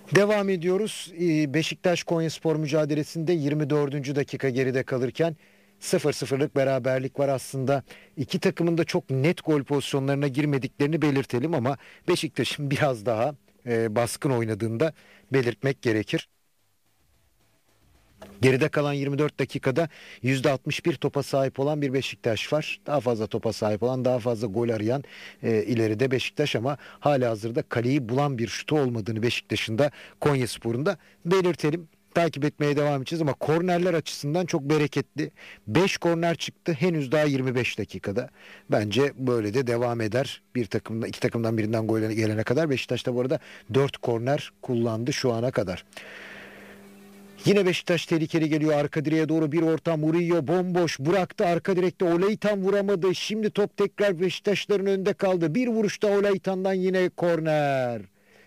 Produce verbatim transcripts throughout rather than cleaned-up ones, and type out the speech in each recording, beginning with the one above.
Devam ediyoruz. Ee, Beşiktaş Konyaspor mücadelesinde yirmi dördüncü dakika geride kalırken sıfır sıfırlık beraberlik var aslında. İki takımın da çok net gol pozisyonlarına girmediklerini belirtelim ama Beşiktaş'ın biraz daha e, baskın oynadığında belirtmek gerekir. Geride kalan yirmi dört dakikada yüzde altmış bir topa sahip olan bir Beşiktaş var. Daha fazla topa sahip olan, daha fazla gol arayan e, ileride Beşiktaş ama halihazırda kaleyi bulan bir şutu olmadığını Beşiktaş'ın da Konyaspor'un da belirtelim. Takip etmeye devam edeceğiz ama kornerler açısından çok bereketli. beş korner çıktı henüz daha yirmi beş dakikada. Bence böyle de devam eder. Bir takımda iki takımdan birinden gol gelene kadar. Beşiktaş da bu arada dört korner kullandı şu ana kadar. Yine Beşiktaş tehlikeli geliyor, arka direğe doğru bir orta, Murillo bomboş bıraktı, arka direkte Olaytan vuramadı. Şimdi top tekrar Beşiktaşların önünde kaldı. Bir vuruşta Olaytan'dan yine korner.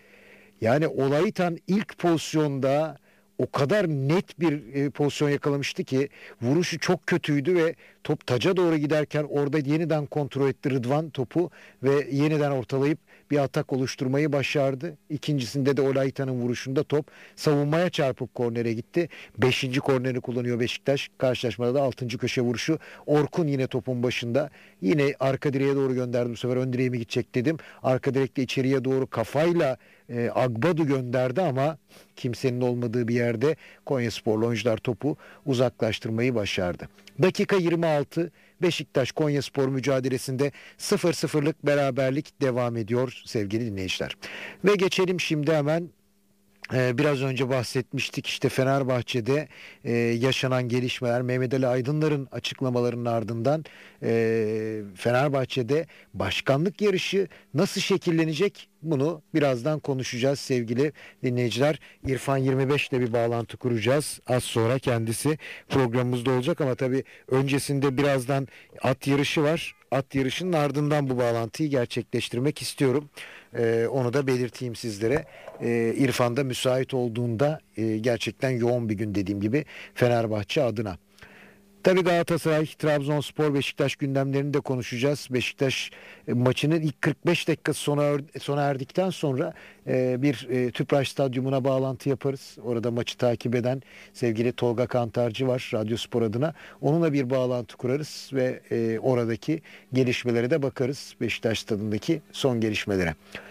Yani Olaytan ilk pozisyonda o kadar net bir e, pozisyon yakalamıştı ki vuruşu çok kötüydü ve top taca doğru giderken orada yeniden kontrol etti Rıdvan topu ve yeniden ortalayıp bir atak oluşturmayı başardı. İkincisinde de Olaytan'ın vuruşunda top savunmaya çarpıp kornere gitti. Beşinci korneri kullanıyor Beşiktaş. Karşılaşmada da altıncı köşe vuruşu. Orkun yine topun başında. Yine arka direğe doğru gönderdi. Bu sefer ön direğe mi gidecek dedim. Arka direkte içeriye doğru kafayla e, Agbadu gönderdi ama kimsenin olmadığı bir yerde Konyasporlu oyuncular topu uzaklaştırmayı başardı. Dakika yirmi altı Beşiktaş Konyaspor mücadelesinde sıfır sıfırlık beraberlik devam ediyor sevgili dinleyiciler. Ve geçelim şimdi hemen ee, biraz önce bahsetmiştik işte Fenerbahçe'de e, yaşanan gelişmeler Mehmet Ali Aydınlar'ın açıklamalarının ardından e, Fenerbahçe'de başkanlık yarışı nasıl şekillenecek bunu birazdan konuşacağız sevgili dinleyiciler. İrfan yirmi beş ile bir bağlantı kuracağız. Az sonra kendisi programımızda olacak ama tabii öncesinde birazdan at yarışı var. At yarışının ardından bu bağlantıyı gerçekleştirmek istiyorum. Ee, onu da belirteyim sizlere. Ee, İrfan da müsait olduğunda e, gerçekten yoğun bir gün dediğim gibi Fenerbahçe adına. Tabii Galatasaray, Trabzonspor, Beşiktaş gündemlerini de konuşacağız. Beşiktaş e, maçının ilk kırk beş dakikası sona, er- sona erdikten sonra e, bir e, Tüpraş Stadyumuna bağlantı yaparız. Orada maçı takip eden sevgili Tolga Kantarcı var Radyospor adına. Onunla bir bağlantı kurarız ve e, oradaki gelişmelere de bakarız. Beşiktaş stadındaki son gelişmelere.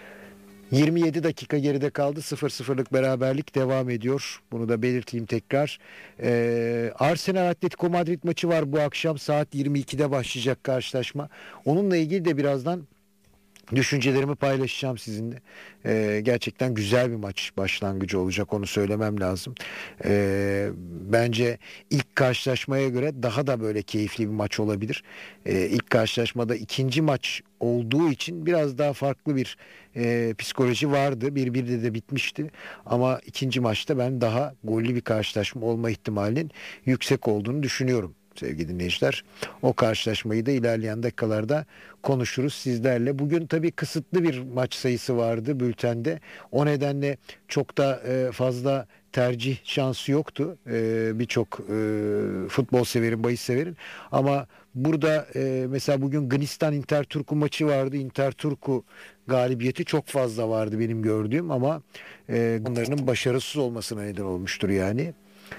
yirmi yedi dakika geride kaldı. sıfır sıfırlık beraberlik devam ediyor. Bunu da belirteyim tekrar. Ee, Arsenal Atletico Madrid maçı var bu akşam. Saat yirmi ikide başlayacak karşılaşma. Onunla ilgili de birazdan düşüncelerimi paylaşacağım sizinle. Ee, gerçekten güzel bir maç başlangıcı olacak, onu söylemem lazım. Ee, bence ilk karşılaşmaya göre daha da böyle keyifli bir maç olabilir. Ee, ilk karşılaşmada ikinci maç olduğu için biraz daha farklı bir e, psikoloji vardı. Bir birde de bitmişti. Ama ikinci maçta ben daha gollü bir karşılaşma olma ihtimalinin yüksek olduğunu düşünüyorum sevgili dinleyiciler. O karşılaşmayı da ilerleyen dakikalarda konuşuruz sizlerle. Bugün tabii kısıtlı bir maç sayısı vardı bültende. O nedenle çok da e, fazla tercih şansı yoktu. E, Birçok e, futbol severin, bahis severin. Ama burada e, mesela bugün Gnistan Interturku maçı vardı. Interturku galibiyeti çok fazla vardı benim gördüğüm ama e, onların başarısız olmasına neden olmuştur yani.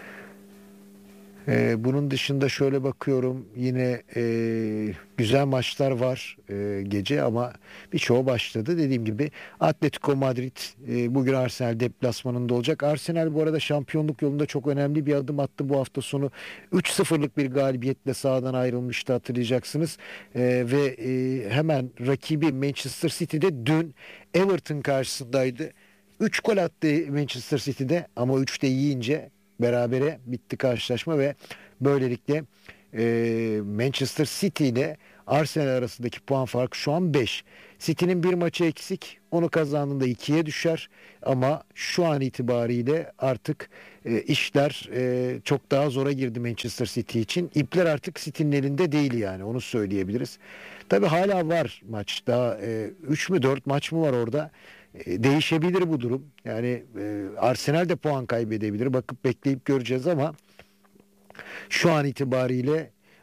Ee, bunun dışında şöyle bakıyorum yine e, güzel maçlar var e, gece ama birçoğu başladı. Dediğim gibi Atletico Madrid e, bugün Arsenal deplasmanında olacak. Arsenal bu arada şampiyonluk yolunda çok önemli bir adım attı bu hafta sonu. üç sıfırlık bir galibiyetle sahadan ayrılmıştı hatırlayacaksınız. E, ve e, hemen rakibi Manchester City'de dün Everton karşısındaydı. üç gol attı Manchester City'de ama üç de yiyince berabere bitti karşılaşma ve böylelikle e, Manchester City ile Arsenal arasındaki puan farkı şu an beş. City'nin bir maçı eksik. Onu kazandığında ikiye düşer. Ama şu an itibariyle artık e, işler e, çok daha zora girdi Manchester City için. İpler artık City'nin elinde değil yani. Onu söyleyebiliriz. Tabii hala var maç. Daha e, üç mü dört maç mı var orada? E, değişebilir bu durum. Yani e, Arsenal de puan kaybedebilir. Bakıp bekleyip göreceğiz ama şu an itibariyle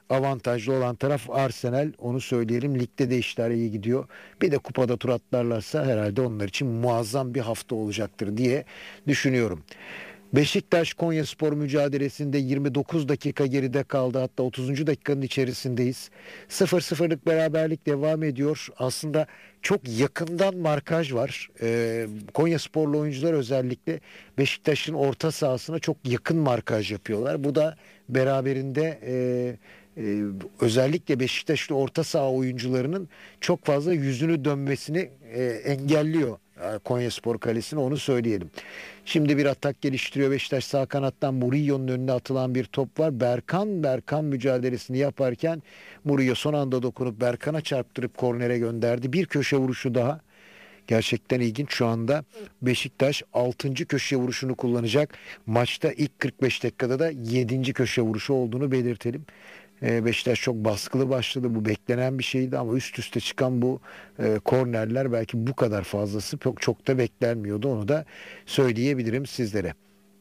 avantajlı olan taraf Arsenal, onu söyleyelim. Ligde de işler iyi gidiyor. Bir de kupada tur atlarlarsa herhalde onlar için muazzam bir hafta olacaktır diye düşünüyorum. Beşiktaş Konyaspor mücadelesinde yirmi dokuz dakika geride kaldı. Hatta otuzuncu dakikanın içerisindeyiz. sıfır sıfırlık beraberlik devam ediyor. Aslında çok yakından markaj var. Ee, Konyasporlu oyuncular özellikle Beşiktaş'ın orta sahasına çok yakın markaj yapıyorlar. Bu da beraberinde e, e, özellikle Beşiktaşlı orta saha oyuncularının çok fazla yüzünü dönmesini e, engelliyor. Konyaspor kalesine, onu söyleyelim. Şimdi bir atak geliştiriyor Beşiktaş. Sağ kanattan Murillo'nun önüne atılan bir top var. Berkan Berkan mücadelesini yaparken Murillo son anda dokunup Berkan'a çarptırıp kornere gönderdi. Bir köşe vuruşu daha. Gerçekten ilginç. Şu anda Beşiktaş altıncı köşe vuruşunu kullanacak. Maçta ilk kırk beş dakikada da yedinci köşe vuruşu olduğunu belirtelim. Beşiktaş çok baskılı başladı. Bu beklenen bir şeydi ama üst üste çıkan bu e, kornerler belki bu kadar fazlası çok çok da beklenmiyordu. Onu da söyleyebilirim sizlere.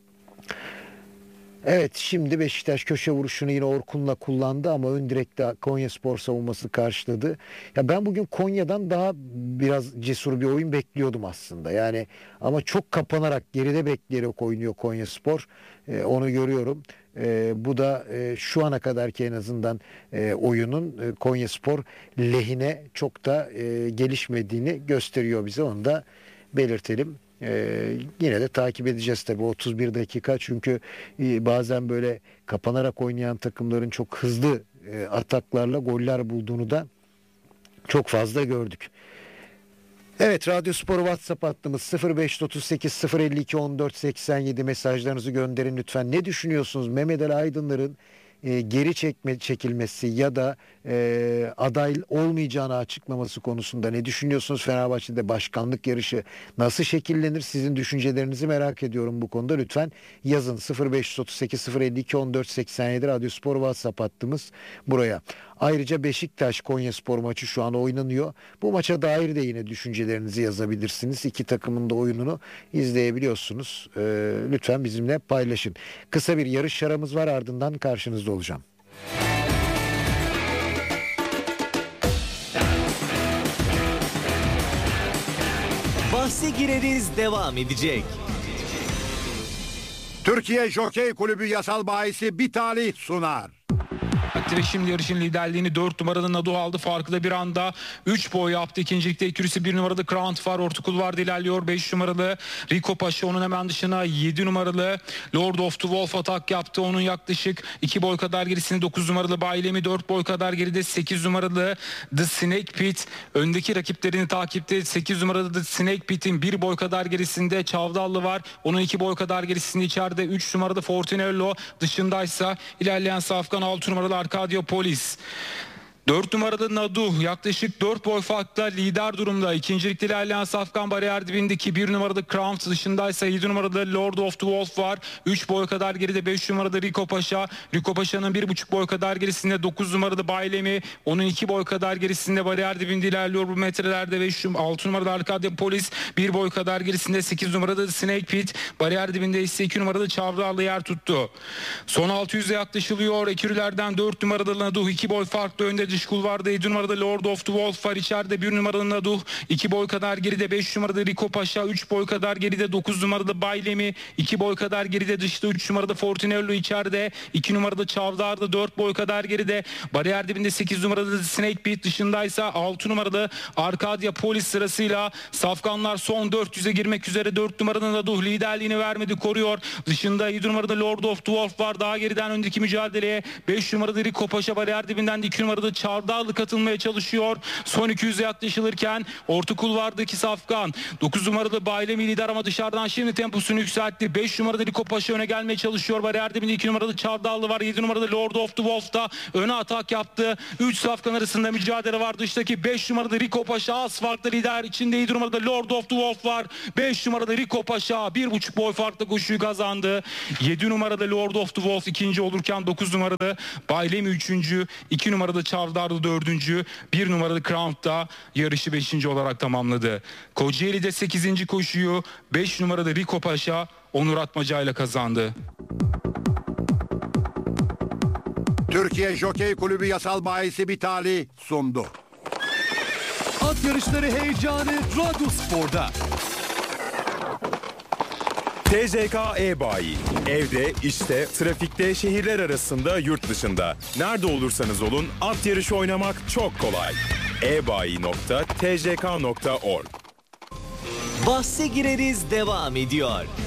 Evet, şimdi Beşiktaş köşe vuruşunu yine Orkun'la kullandı ama ön direkte Konyaspor savunması karşıladı. Ya ben bugün Konya'dan daha biraz cesur bir oyun bekliyordum aslında. Yani ama çok kapanarak geride bekleyerek oynuyor Konyaspor. Ee, onu görüyorum. Ee, bu da e, şu ana kadarki en azından e, oyunun e, Konyaspor lehine çok da e, gelişmediğini gösteriyor bize. Onu da belirtelim. Ee, yine de takip edeceğiz tabii otuz bir dakika, çünkü e, bazen böyle kapanarak oynayan takımların çok hızlı e, ataklarla goller bulduğunu da çok fazla gördük. Evet, Radyo Spor WhatsApp hattımız sıfır beş otuz sekiz sıfır elli iki on dört seksen yedi, mesajlarınızı gönderin lütfen. Ne düşünüyorsunuz Mehmet Ali Aydınlar'ın e, geri çekme, çekilmesi ya da e, aday olmayacağını açıklaması konusunda ne düşünüyorsunuz? Fenerbahçe'de başkanlık yarışı nasıl şekillenir? Sizin düşüncelerinizi merak ediyorum bu konuda. Lütfen yazın. sıfır beş otuz sekiz sıfır elli iki on dört seksen yedi Radyo Spor WhatsApp hattımız buraya. Ayrıca Beşiktaş Konyaspor maçı şu an oynanıyor. Bu maça dair de yine düşüncelerinizi yazabilirsiniz. İki takımın da oyununu izleyebiliyorsunuz. Ee, lütfen bizimle paylaşın. Kısa bir yarış aramız var, ardından karşınızda olacağım. Bahse gireriz devam edecek. Türkiye Jokey Kulübü yasal bahisi bir talih sunar. Ve şimdi yarışın liderliğini dört numaralı Nadu aldı. Farkı da bir anda üç boy yaptı. İkincilikte ikilisi bir numaralı Crown var. Orta kulvarda ilerliyor. beş numaralı Rico Paşa onun hemen dışına. yedi numaralı Lord of the Wolf atak yaptı. Onun yaklaşık iki boy kadar gerisinde dokuz numaralı Baylemi, dört boy kadar geride sekiz numaralı The Snake Pit. Öndeki rakiplerini takipte. sekiz numaralı The Snake Pit'in bir boy kadar gerisinde Çavdallı var. Onun iki boy kadar gerisinde içeride üç numaralı Fortunello. Dışındaysa ilerleyen Safkan altı numaralı Arkadio Polis. dört numaralı Nadu yaklaşık dört boy farkla lider durumda. İkincilikte ilerleyen Safkan bariyer dibindeki bir numaralı Crown, dışındaysa yedi numaralı Lord of the Wolf var. üç boy kadar geride beş numaralı Rico Paşa. Rico Paşa'nın bir buçuk boy kadar gerisinde dokuz numaralı Baylemi. Onun iki boy kadar gerisinde bariyer dibinde ilerliyor bu metrelerde. beş, altı numaralı Arkadia Polis. bir boy kadar gerisinde sekiz numaralı Snake Pit. Bariyer dibinde ise iki numaralı Çavdarlı yer tuttu. Son altı yüze yaklaşılıyor. Ekürülerden dört numaralı Nadu iki boy farklı önde. Dış kulvarda yedi numaralı Lord of the Wolf var. İçeride bir numaralı Naduh iki boy kadar geride beş numaralı Rico Paşa, üç boy kadar geride dokuz numaralı Baylemi, iki boy kadar geride dışta üç numaralı Fortunello içeride, iki numaralı Çavdar'da dört boy kadar geride. Bariyer dibinde sekiz numaralı Snake Pit, dışındaysa altı numaralı Arkadia Polis sırasıyla. Safkanlar son dört yüze girmek üzere. dört numaralı Naduh liderliğini vermedi, koruyor. Dışında yedi numaralı Lord of the Wolf var. Daha geriden öndeki mücadeleye beş numaralı Rico Paşa, bariyer dibinden de iki numaralı Çavdarlı katılmaya çalışıyor. Son iki yüze yaklaşılırken orta kulvardaki Safkan, dokuz numaralı Baylemi lider ama dışarıdan şimdi temposunu yükseltti. beş numaralı Rico Paşa öne gelmeye çalışıyor. Bariyer dibinde iki numaralı Çavdarlı var. yedi numaralı Lord of the Wolf da öne atak yaptı. üç Safkan arasında mücadele var. Dıştaki beş numaralı Rico Paşa az farklı lider. İçinde yedi numaralı Lord of the Wolf var. beş numaralı Rico Paşa bir buçuk boy farklı koşuyu kazandı. yedi numaralı Lord of the Wolf ikinci olurken dokuz numaralı Baylemi üçüncü. iki numaralı Çavdarlı dördüncü. bir numaralı Crown da yarışı beşinci olarak tamamladı. Kocaeli'de sekizinci koşuyu beş numaralı Rico Paşa Onur Atmaca ile kazandı. Türkiye Jokey Kulübü Yasal Bahisi Bitali sundu. At yarışları heyecanı Radyospor'da. T C K E-Bayi. Evde, işte, trafikte, şehirler arasında, yurt dışında. Nerede olursanız olun at yarışı oynamak çok kolay. e bayi nokta t c k nokta org. Bahse gireriz devam ediyor.